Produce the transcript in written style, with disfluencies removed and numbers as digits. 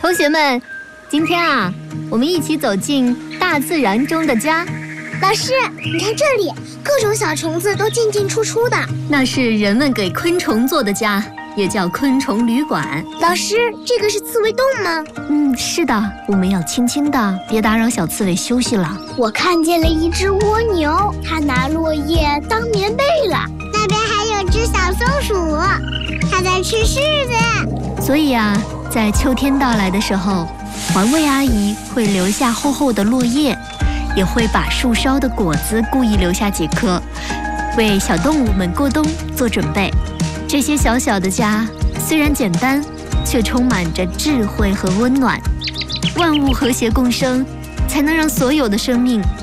同学们，今天啊，我们一起走进大自然中的家。 老师，你看这里，各种小虫子都进进出出的。 那是人们给昆虫做的家，也叫昆虫旅馆。 老师，这个是刺猬洞吗？ 是的，我们要轻轻的，别打扰小刺猬休息了。 我看见了一只蜗牛，它拿落叶当棉被了。那边还有只小松鼠，它在吃柿子。 所以啊，在秋天到来的时候，环卫阿姨会留下厚厚的落叶，也会把树梢的果子故意留下几颗，为小动物们过冬做准备。这些小小的家虽然简单，却充满着智慧和温暖。万物和谐共生，才能让所有的生命